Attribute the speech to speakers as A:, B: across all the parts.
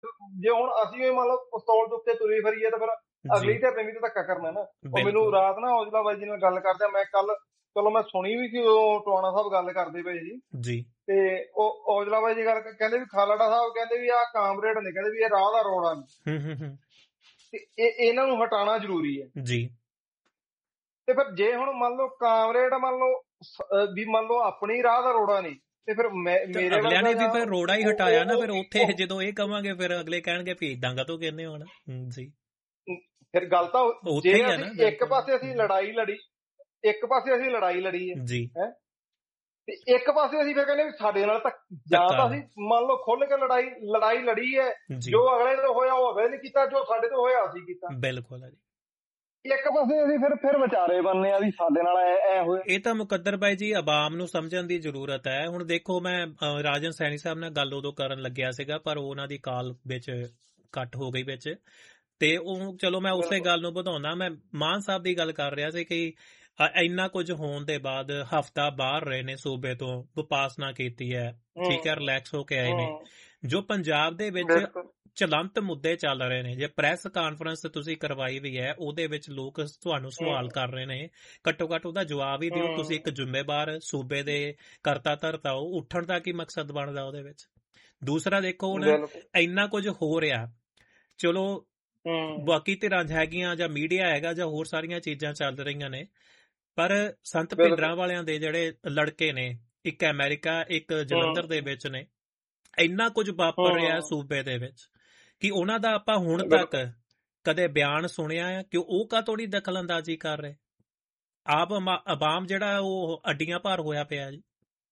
A: ਜੇ ਹੁਣ ਅਸੀਂ ਵੀ ਮੰਨ ਲਓ ਪਿਸਤੌਲ ਦੇ ਉੱਤੇ ਤੁਰੇ ਫਿਰੀਏ ਤਾਂ ਫਿਰ ਅਗਲੀ ਧਿਰ ਵੀ ਤਾਂ ਧੱਕਾ ਕਰਨਾ ਨਾ। ਉਹ ਮੈਨੂੰ ਰਾਤ ਨਾ ਔਜਲਾ ਬਾਈ ਜੀ ਨਾਲ ਗੱਲ ਕਰਦੇ, ਮੈਂ ਕੱਲ ਚਲੋ ਮੈਂ ਸੁਣੀ ਵੀ ਕਿ ਉਹ ਟਵਾਣਾ ਸਾਹਿਬ ਗੱਲ ਕਰਦੇ ਪਏ
B: ਜੀ
A: ਤੇ ਉਹ ਔਜਲਾ ਬਾਈ ਜੀ ਗੱਲ ਕਹਿੰਦੇ ਵੀ ਖਾਲੜਾ ਸਾਹਿਬ ਕਹਿੰਦੇ ਵੀ ਆਹ ਕਾਮਰੇਡ ਨੇ, ਕਹਿੰਦੇ ਵੀ ਇਹ ਰਾਹ ਦਾ ਰੋੜਾ ਨਹੀਂ ਤੇ ਇਹਨਾਂ ਨੂੰ ਹਟਾਉਣਾ ਜ਼ਰੂਰੀ ਹੈ
B: ਜੀ।
A: ਤੇ ਫਿਰ ਜੇ ਹੁਣ ਮੰਨ ਲਓ ਕਾਮਰੇਡ ਮੰਨ ਲਓ ਵੀ ਮੰਨ ਲਓ ਆਪਣੀ ਰਾਹ ਦਾ ਰੋੜਾ ਨਹੀਂ ਤੇ ਫਿਰ ਮੇਰੇ
B: ਅਗਲਿਆਂ ਨੇ ਵੀ ਫਿਰ ਰੋੜਾ ਹੀ ਹਟਾਇਆ ਨਾ। ਫਿਰ ਉੱਥੇ ਜਦੋਂ ਇਹ ਕਵਾਂਗੇ ਫਿਰ ਅਗਲੇ ਕਹਿਣਗੇ ਵੀ ਇਦਾਂ ਕਾ ਤੋਂ ਕਹਿੰਦੇ ਹੋਣ ਜੀ।
A: ਫਿਰ ਗੱਲ ਤਾਂ ਜੇ ਅਸੀਂ ਇੱਕ ਪਾਸੇ ਅਸੀਂ ਲੜਾਈ ਲੜੀ, ਇੱਕ ਪਾਸੇ ਅਸੀਂ ਲੜਾਈ ਲੜੀ ਹੈ
B: ਜੀ
A: ਤੇ ਇੱਕ ਪਾਸੇ ਅਸੀਂ ਫਿਰ ਕਹਿੰਦੇ ਵੀ ਸਾਡੇ ਨਾਲ ਤਾਂ ਜਾਂ ਤਾਂ ਅਸੀਂ ਮੰਨ ਲਓ ਖੁੱਲ ਕੇ ਲੜਾਈ ਲੜੀ ਹੈ, ਜੋ ਅਗਲੇ ਤੋਂ ਹੋਇਆ ਉਹ ਅਗਲੇ ਨੇ ਕੀਤਾ, ਜੋ ਸਾਡੇ ਤੋਂ ਹੋਇਆ ਅਸੀਂ ਕੀਤਾ।
B: ਬਿਲਕੁਲ ਜੀ।
A: ਇੱਕ ਪਾਸੇ ਅਸੀਂ ਫਿਰ ਵਿਚਾਰੇ ਬਣਨੇ ਆ ਵੀ ਸਾਡੇ ਨਾਲ ਐ ਹੋਇਆ।
B: ਇਹ ਤਾਂ ਮੁਕੱਦਰ ਬਾਈ ਜੀ ਆਵਾਮ ਨੂੰ ਸਮਝਣ ਦੀ ਜ਼ਰੂਰਤ ਹੈ। ਹੁਣ ਦੇਖੋ ਮੈਂ ਰਾਜਨ ਸੈਣੀ ਸਾਹਿਬ ਨਾਲ ਗੱਲ ਉਦੋਂ ਕਰਨ ਲੱਗਿਆ ਸੀਗਾ ਪਰ ਉਹਨਾਂ ਦੀ ਕਾਲ ਵਿੱਚ ਕੱਟ ਹੋ ਗਈ ਵਿੱਚ, ਤੇ ਉਹ ਚਲੋ ਮੈਂ ਉਸੇ ਗੱਲ ਨੂੰ ਵਧਾਉਣਾ। ਮੈਂ ਮਾਨ ਸਾਹਿਬ ਦੀ ਗੱਲ ਕਰ ਰਿਹਾ ਸੀ ਕਿ ਇੰਨਾ ਕੁਝ ਹੋਣ ਦੇ ਬਾਅਦ ਹਫ਼ਤਾ ਬਾਹਰ ਰਹੇ ਨੇ ਸੂਬੇ ਤੋਂ, ਵਿਪਾਸਨਾ ਕੀਤੀ ਹੈ, ਠੀਕ ਹੈ, ਰਿਲੈਕਸ ਹੋ ਕੇ ਆਏ ਨੇ। ਜੋ ਪੰਜਾਬ ਦੇ ਵਿੱਚ ਚਲੰਤ ਮੁੱਦੇ ਚੱਲ ਰਹੇ ਨੇ, ਜੇ ਪ੍ਰੈਸ ਕਾਨਫਰੰਸ ਤੁਸੀਂ ਕਰਵਾਈ ਵੀ ਹੈ ਉਹਦੇ ਵਿੱਚ ਲੋਕ ਤੁਹਾਨੂੰ ਸਵਾਲ ਕਰ ਰਹੇ ਨੇ, ਘੱਟੋ ਘੱਟ ਉਹਦਾ ਜਵਾਬ ਹੀ ਦਿਓ। ਤੁਸੀਂ ਇੱਕ ਜ਼ਿੰਮੇਵਾਰ ਸੂਬੇ ਦੇ ਕਰਤਾ ਧਰਤਾ ਹੋ, ਉੱਠਣ ਦਾ ਕੀ ਮਕਸਦ ਬਣਦਾ ਉਹਦੇ ਵਿੱਚ। ਦੂਸਰਾ ਦੇਖੋ ਹੁਣ ਇੰਨਾ ਕੁਝ ਹੋ ਰਿਹਾ, ਚਲੋ ਬਾਕੀ ਧਿਰਾਂ ਹੈਗੀਆਂ ਜਾਂ ਮੀਡੀਆ ਹੈਗਾ ਜਾਂ ਹੋਰ ਸਾਰੀਆਂ ਚੀਜ਼ਾਂ ਚੱਲ ਰਹੀਆਂ ਨੇ, ਪਰ ਸੰਤ ਭਿੰਡਰਾਂ ਵਾਲਿਆਂ ਦੇ ਜਿਹੜੇ ਲੜਕੇ ਨੇ, ਇੱਕ ਅਮਰੀਕਾ ਇੱਕ ਜਲੰਧਰ ਦੇ ਵਿੱਚ ਨੇ, ਇੰਨਾ ਕੁਝ ਵਾਪਰ ਰਿਹਾ ਸੂਬੇ ਦੇ ਵਿੱਚ ਕਿ ਉਹਨਾਂ ਦਾ ਆਪਾਂ ਹੁਣ ਤੱਕ ਕਦੇ ਬਿਆਨ ਸੁਣਿਆ ਹੈ ਕਿ ਉਹ ਕਾਹਤੋਂ ਨਹੀਂ ਦਖਲ ਅੰਦਾਜ਼ੀ ਕਰ ਰਹੇ। ਆਪ ਆਵਾਮ ਜਿਹੜਾ ਉਹ ਅੱਡੀਆਂ ਭਾਰ ਹੋਇਆ ਪਿਆ ਜੀ।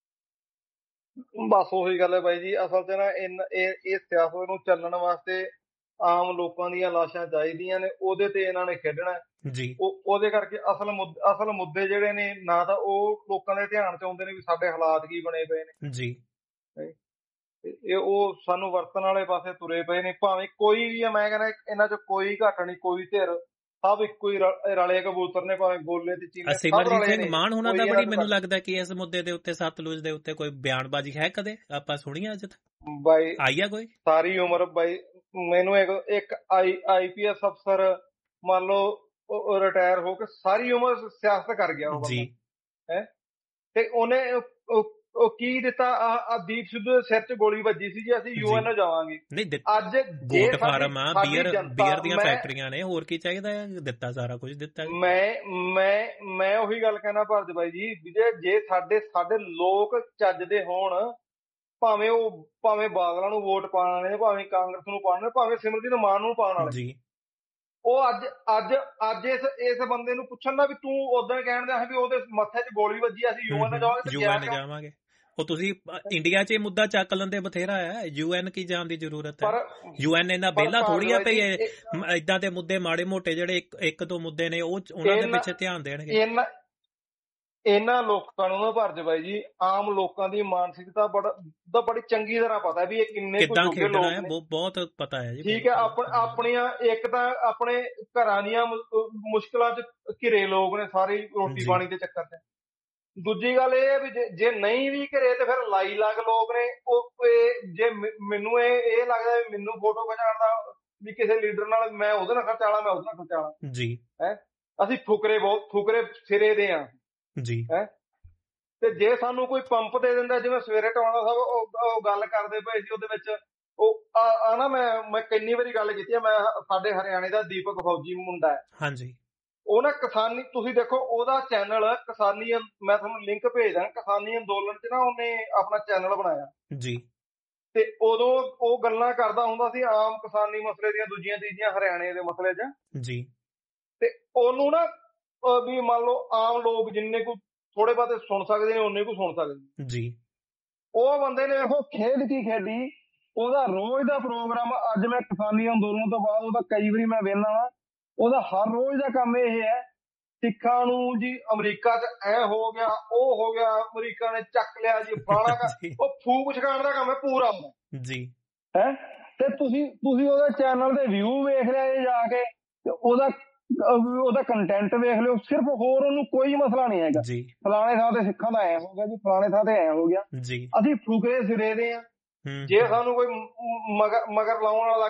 A: ਬਸ ਉਹੀ ਗੱਲ ਹੈ ਬਾਈ ਜੀ, ਅਸਲ 'ਚ ਨਾ ਇਹ ਸਿਆਸਤ ਨੂੰ ਚੱਲਣ ਵਾਸਤੇ ਆਮ ਲੋਕਾਂ ਦੀਆਂ ਲਾਸ਼ਾਂ ਚਾਹੀਦੀਆਂ ਨੇ, ਉਹਦੇ ਤੇ ਇਹਨਾਂ ਨੇ ਖੇਡਣਾ
B: ਜੀ। ਉਹਦੇ
A: ਕਰਕੇ ਅਸਲ ਮੁੱਦੇ ਜਿਹੜੇ ਨੇ ਨਾ ਤਾਂ ਉਹ ਲੋਕਾਂ ਦੇ ਧਿਆਨ 'ਚ ਆਉਂਦੇ ਨੇ ਵੀ ਸਾਡੇ ਹਾਲਾਤ ਕੀ ਬਣੇ ਪਏ ਨੇ
B: ਜੀ।
A: ਇਹ ਉਹ ਸਾਨੂੰ ਵਰਤਣ ਵਾਲੇ ਪਾਸੇ ਤੁਰੇ ਪਏ ਨੇ। ਭਾਵੇਂ ਕੋਈ ਵੀ ਆ, ਮੈਂ ਕਹਿੰਦਾ ਇਹਨਾਂ 'ਚ ਕੋਈ ਘੱਟ ਨਹੀਂ, ਕੋਈ ਧਿਰ, ਸਭ ਇੱਕੋ ਹੀ ਰਲੇ ਕਬੂਤਰ ਨੇ, ਭਾਵੇਂ ਗੋਲੇ ਤੇ ਚੀਲੇ।
B: ਸਿਮਰਜੀਤ ਸਿੰਘ ਮਾਨ ਹੋਣਾ ਦਾ ਬੜੀ ਮੈਨੂੰ ਲੱਗਦਾ ਕਿ ਇਸ ਮੁੱਦੇ ਦੇ ਉੱਤੇ, ਸਤਲੁਜ ਦੇ ਉੱਤੇ ਕੋਈ ਬਿਆਨਬਾਜ਼ੀ ਹੈ ਕਦੇ ਆਪਾਂ ਸੁਣੀ ਅੱਜ ਤੱਕ
A: ਬਾਈ?
B: ਆਈ ਆ ਕੋਈ?
A: ਸਾਰੀ ਉਮਰ ਬਾਈ ਮੈਨੂੰ ਇੱਕ IPS ਅਫਸਰ ਮੰਨ ਲਓ ਰਿਟਾਇਰ ਹੋ ਕੇ ਸਾਰੀ ਉਮਰ ਸਿਆਸਤ ਕਰ ਗਿਆ ਉਹ
B: ਜੀ
A: ਹੈ, ਤੇ ਉਹਨੇ ਉਹ ਕੀ ਦਿੱਤਾ? ਆ ਦੀਪ ਸਿੱਧੂ ਦੇ ਸਿਰ 'ਚ ਗੋਲੀ ਵੱਜੀ ਸੀ ਜੀ, ਅਸੀਂ UN ਜਾਵਾਂਗੇ।
B: ਅੱਜ ਗੋਟ ਫਾਰਮ ਆ, ਬੀਅਰ ਦੀਆਂ ਫੈਕਟਰੀਆਂ ਨੇ, ਹੋਰ ਕੀ ਚਾਹੀਦਾ ਹੈ? ਦਿੱਤਾ, ਸਾਰਾ ਕੁਝ ਦਿੱਤਾ।
A: ਮੈਂ ਉਹੀ ਗੱਲ ਕਹਿਣਾ ਭਾਰਤ ਬਾਈ ਜੀ, ਜੇ ਸਾਡੇ ਲੋਕ ਚੱਜਦੇ ਹੋਣ, ਭਾਵੇਂ ਬਾਦਲਾਂ ਨੂੰ ਵੋਟ ਪਾਉਣ ਵਾਲੇ ਨੇ, ਭਾਵੇਂ ਕਾਂਗਰਸ ਨੂੰ ਪਾਉਣ ਵਾਲੇ, ਭਾਵੇਂ ਸਿਮਰਜੀਤ ਮਾਨ ਨੂੰ ਪਾਉਣ ਵਾਲੇ, ਉਹ ਅੱਜ ਇਸ ਬੰਦੇ ਨੂੰ ਪੁੱਛਣ ਦਾ ਵੀ ਤੂੰ ਉਦੋਂ ਕਹਿਣ ਦਿਆ ਵੀ ਉਹਦੇ ਮੱਥੇ 'ਚ ਗੋਲੀ ਵੱਜੀ, ਅਸੀਂ UN ਜਾਵਾਂਗੇ।
B: ਉਹ ਤੁਸੀਂ ਇੰਡੀਆ 'ਚ ਇਹ ਮੁੱਦਾ ਚੱਕ ਲੈਂਦੇ ਬਥੇਰਾ ਹੈ, UN ਕੀ ਜਾਣ ਦੀ ਜ਼ਰੂਰਤ ਹੈ? UN ਇਹਨਾਂ ਵਿਹਲਾ ਥੋੜ੍ਹੀ ਆ ਪਈ ਏਦਾਂ ਦੇ ਮੁੱਦੇ ਮਾੜੇ ਮੋਟੇ ਜਿਹੜੇ ਇੱਕ ਦੋ ਮੁੱਦੇ ਨੇ ਉਹ ਉਹਨਾਂ ਦੇ ਪਿੱਛੇ ਧਿਆਨ ਦੇਣਗੇ।
A: ਇਹਨਾਂ ਲੋਕਾਂ ਨੂੰ ਨਾ ਭਰਜ ਬਾਈ ਜੀ, ਆਮ ਲੋਕਾਂ ਦੀ ਮਾਨਸਿਕਤਾ ਬੜੀ ਚੰਗੀ ਤਰ੍ਹਾਂ ਪਤਾ ਵੀ ਇਹ ਕਿੰਨੇ
B: ਜੋਗੇ ਲੋਕ ਨੇ, ਬਹੁਤ ਪਤਾ ਹੈ ਜੀ। ਠੀਕ ਹੈ,
A: ਆਪਣੀਆਂ ਇੱਕ ਤਾਂ ਆਪਣੇ ਘਰਾਂ ਦੀਆਂ ਮੁਸ਼ਕਲਾਂ 'ਚ ਘਿਰੇ ਲੋਕ ਨੇ ਸਾਰੇ ਰੋਟੀ ਪਾਣੀ ਦੇ ਚੱਕਰ 'ਚ। ਦੂਜੀ ਗੱਲ ਇਹ ਹੈ ਵੀ ਜੇ ਨਹੀਂ ਵੀ ਘਿਰੇ ਤੇ ਫਿਰ ਲਾਈ ਲੱਗ ਲੋਕ ਨੇ। ਉਹ ਜੇ ਮੈਨੂੰ ਇਹ ਲੱਗਦਾ ਵੀ ਮੈਨੂੰ ਫੋਟੋ ਖਿਚਾਉਣ ਦਾ ਵੀ ਕਿਸੇ ਲੀਡਰ ਨਾਲ, ਮੈਂ ਉਹਦੇ ਨਾਲ ਖਰਚਾ ਵਾਲਾ, ਮੈਂ ਉਹਦੇ ਨਾਲ ਖਰਚਾ ਵਾਲਾ
B: ਜੀ
A: ਹੈ। ਅਸੀਂ ਫੁਕਰੇ ਸਿਰੇ ਦੇ ਆ
B: ਜੀ ਹੈ।
A: ਤੇ ਜੇ ਸਾਨੂੰ ਕੋਈ ਪੰਪ ਦੇ ਦਿੰਦਾ, ਜਿਵੇਂ ਸਵੇਰੇ ਟਵਾਣਾ ਸਾਹਿਬ ਉਹ ਗੱਲ ਕਰਦੇ ਪਏ ਸੀ, ਉਹਦੇ ਵਿੱਚ ਉਹ ਨਾ ਮੈਂ ਕਿੰਨੀ ਵਾਰੀ ਗੱਲ ਕੀਤੀ ਹੈ, ਮੈਂ ਸਾਡੇ ਹਰਿਆਣੇ ਦਾ ਦੀਪਕ ਫੌਜੀ ਮੁੰਡਾ ਹੈ,
B: ਹਾਂਜੀ,
A: ਉਹ ਨਾ ਕਿਸਾਨੀ, ਤੁਸੀਂ ਦੇਖੋ ਉਹਦਾ ਚੈਨਲ ਕਿਸਾਨੀ, ਮੈਂ ਤੁਹਾਨੂੰ ਲਿੰਕ ਭੇਜਦਾ, ਕਿਸਾਨੀ ਅੰਦੋਲਨ 'ਚ ਨਾ ਉਹਨੇ ਆਪਣਾ ਚੈਨਲ ਬਣਾਇਆ ਜੀ। ਤੇ ਉਦੋਂ ਉਹ ਗੱਲਾਂ ਕਰਦਾ ਹੁੰਦਾ ਸੀ ਆਮ ਕਿਸਾਨੀ ਮਸਲੇ ਦੀਆਂ, ਦੂਜੀਆਂ ਤੀਜੀਆਂ ਹਰਿਆਣੇ ਦੇ ਮਸਲੇ 'ਚ ਜੀ। ਤੇ ਉਹਨੂੰ ਨਾ ਵੀ ਮੰਨ ਲਓ ਆਮ ਲੋਕ ਜਿੰਨੇ ਕੁ ਥੋੜੇ ਬਹੁਤੇ ਸੁਣ ਸਕਦੇ ਨੇ, ਉਹਨੇ ਕੁ ਸੁਣ ਸਕਦੇ ਜੀ। ਉਹ ਬੰਦੇ ਨੇ ਵੇਖੋ ਖੇਡ ਕੀ ਖੇਡੀ, ਉਹਦਾ ਰੋਜ਼ ਦਾ ਪ੍ਰੋਗਰਾਮ। ਅੱਜ ਮੈਂ ਕਿਸਾਨੀ ਅੰਦੋਲਨ ਤੋਂ ਬਾਅਦ ਉਹਦਾ ਕਈ ਵਾਰੀ ਮੈਂ ਵੇਖਦਾ ਵਾ, ਉਹਦਾ ਹਰ ਰੋਜ਼ ਦਾ ਕੰਮ ਇਹ ਹੈ, ਸਿੱਖਾਂ ਨੂੰ ਜੀ ਅਮਰੀਕਾ 'ਚ ਐ ਹੋ ਗਿਆ, ਉਹ ਹੋ ਗਿਆ, ਅਮਰੀਕਾ ਨੇ ਚੱਕ ਲਿਆ ਜੀ ਫਲਾਣਾ ਉਹ ਫੂਕ ਛਕਾਉਣ ਦਾ ਕੰਮ ਹੈ ਪੂਰਾ ਜੀ ਹੈ। ਤੇ ਤੁਸੀਂ ਉਹਦੇ ਚੈਨਲ ਦੇ ਵਿਊ ਵੇਖ ਲਿਆ ਜਾ ਕੇ, ਉਹਦਾ ਕੰਟੈਂਟ ਵੇਖ ਲਿਓ, ਸਿਰਫ ਹੋਰ ਉਹਨੂੰ ਕੋਈ ਮਸਲਾ ਨਹੀਂ ਹੈਗਾ ਜੀ। ਫਲਾਣੇ ਥਾਂ ਤੇ ਸਿੱਖਾਂ ਦਾ ਐ ਹੋ ਗਿਆ ਜੀ, ਫਲਾਣੇ ਥਾਂ ਤੇ ਐ ਹੋ ਗਿਆ ਜੀ। ਅਸੀਂ ਫੁਕਰੇ ਸਿਰੇ ਦੇ ਆ, ਜੇ ਸਾਨੂੰ ਕੋਈ ਮਗਰ ਲਾਉਣ ਵਾਲਾ